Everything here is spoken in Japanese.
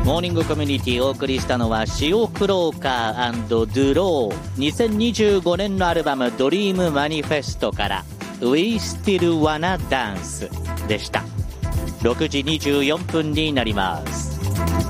モーニングコミュニティをお送りしたのはシオクローカー&ドゥロー、2025年のアルバムドリームマニフェストから We Still Wanna Dance でした。6時24分になります。